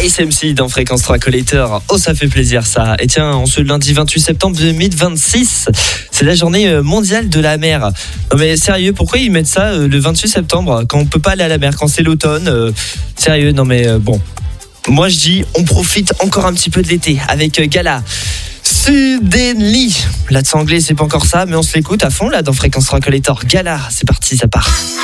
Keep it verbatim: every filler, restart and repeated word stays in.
Ace M C dans Fréquence trois Collector. Oh, ça fait plaisir ça. Et tiens, en ce lundi vingt-huit septembre deux mille vingt-six, c'est la journée mondiale de la mer. Non mais sérieux, pourquoi ils mettent ça le vingt-huit septembre quand on peut pas aller à la mer, quand c'est l'automne euh, Sérieux, non mais euh, bon. Moi je dis, on profite encore un petit peu de l'été avec euh, Gala. Suddenly. L'accent anglais, c'est pas encore ça, mais on se l'écoute à fond là dans Fréquence trois Collector. Gala, c'est parti, ça part.